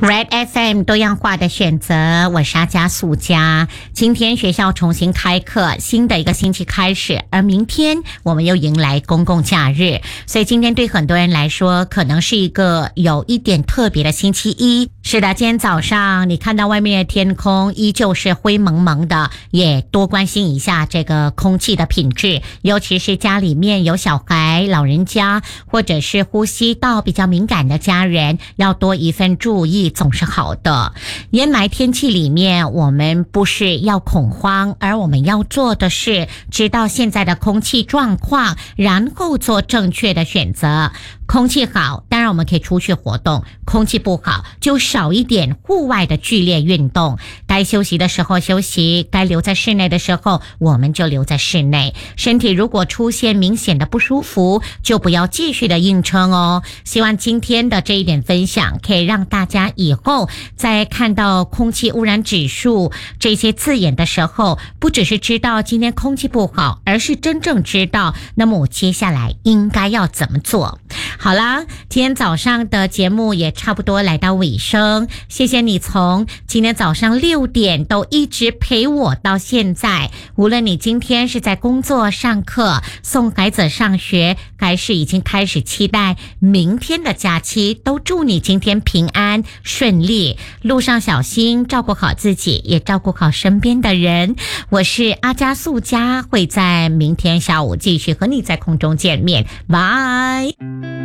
Red FM 多样化的选择，我是阿加素佳。今天学校重新开课，新的一个星期开始，而明天我们又迎来公共假日，所以今天对很多人来说可能是一个有一点特别的星期一。是的，今天早上你看到外面的天空依旧是灰蒙蒙的，也多关心一下这个空气的品质，尤其是家里面有小孩、老人家或者是呼吸道比较敏感的家人，要多一份注意总是好的。烟霾天气里面，我们不是要恐慌，而我们要做的是知道现在的空气状况，然后做正确的选择。空气好，当然我们可以出去活动，空气不好就少一点户外的剧烈运动，该休息的时候休息，该留在室内的时候我们就留在室内。身体如果出现明显的不舒服，就不要继续的硬撑哦。希望今天的这一点分享可以让大家以后在看到空气污染指数这些字眼的时候，不只是知道今天空气不好，而是真正知道那么我接下来应该要怎么做。好啦，今天早上的节目也差不多来到尾声，谢谢你从今天早上6点都一直陪我到现在，无论你今天是在工作、上课、送孩子上学，还是已经开始期待明天的假期，都祝你今天平安顺利，路上小心，照顾好自己，也照顾好身边的人。我是阿加素佳，会在明天下午继续和你在空中见面，拜。